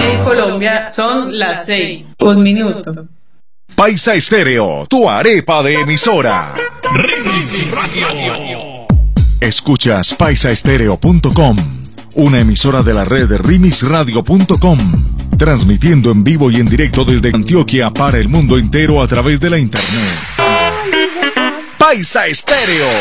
En Colombia son las 6, 1 minuto. Paisa Estéreo, tu arepa de emisora. Remix Radio. Escuchas paisaestereo.com, una emisora de la red remixradio.com, transmitiendo en vivo y en directo desde Antioquia para el mundo entero a través de la internet. Paisa Estéreo.